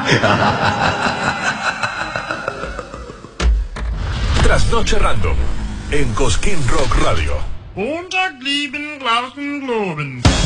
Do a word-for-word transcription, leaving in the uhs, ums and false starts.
Trasnoche Random en Cosquín Rock Radio. Montag lieben Glauben, Globen.